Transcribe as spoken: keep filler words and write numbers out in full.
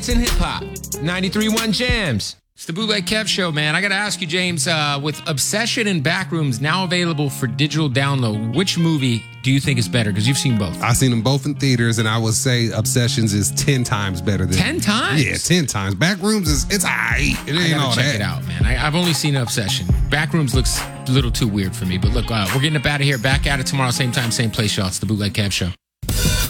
It's in hip-hop. ninety-three point one Jams. It's the Bootleg Kev Show, man. I got to ask you, James, uh, with Obsession and Backrooms now available for digital download, which movie do you think is better? Because you've seen both. I've seen them both in theaters, and I would say Obsessions is ten times better than... ten times? Yeah, ten times. Backrooms is, it's all right. It ain't I gotta all check that. it out, man. I, I've only seen Obsession. Backrooms looks a little too weird for me. But look, uh, we're getting up out of here. Back at it tomorrow, same time, same place, y'all. It's the Bootleg Kev Show.